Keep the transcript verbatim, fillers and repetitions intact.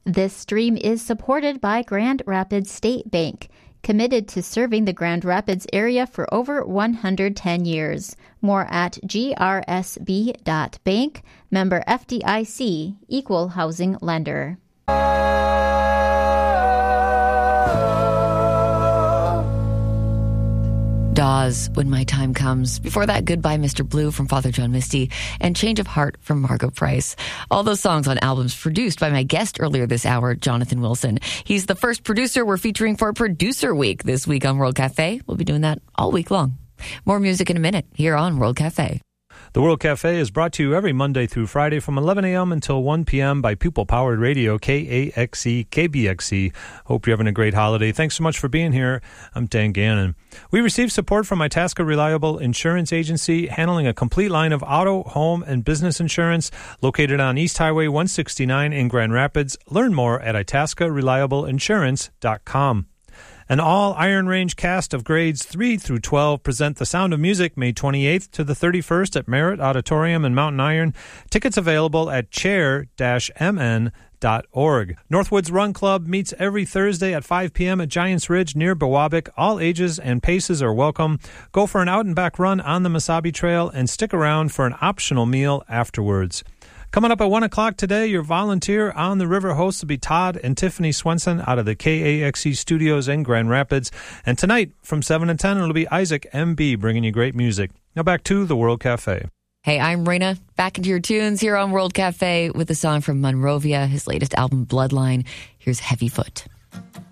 This stream is supported by Grand Rapids State Bank, committed to serving the Grand Rapids area for over one hundred ten years. More at g r s b dot bank, member F D I C, equal housing lender. Dawes, When My Time Comes. Before that, Goodbye, Mister Blue from Father John Misty, and Change of Heart from Margo Price. All those songs on albums produced by my guest earlier this hour, Jonathan Wilson. He's the first producer we're featuring for Producer Week this week on World Cafe. We'll be doing that all week long. More music in a minute here on World Cafe. The World Cafe is brought to you every Monday through Friday from eleven a.m. until one p.m. by People-Powered Radio, K A X E, K B X E. Hope you're having a great holiday. Thanks so much for being here. I'm Dan Gannon. We received support from Itasca Reliable Insurance Agency, handling a complete line of auto, home, and business insurance, located on East Highway one sixty-nine in Grand Rapids. Learn more at itasca reliable insurance dot com. An all-Iron Range cast of grades three through twelve present The Sound of Music May twenty-eighth to the thirty-first at Merritt Auditorium in Mountain Iron. Tickets available at chair dash m n dot org. Northwoods Run Club meets every Thursday at five p.m. at Giants Ridge near Biwabik. All ages and paces are welcome. Go for an out-and-back run on the Mesabi Trail and stick around for an optional meal afterwards. Coming up at one o'clock today, your volunteer on the river hosts will be Todd and Tiffany Swenson out of the K A X E studios in Grand Rapids. And tonight, from seven to ten, it'll be Isaac M B bringing you great music. Now back to the World Cafe. Hey, I'm Raina. Back into your tunes here on World Cafe with a song from Monrovia, his latest album, Bloodline. Here's Heavy Foot.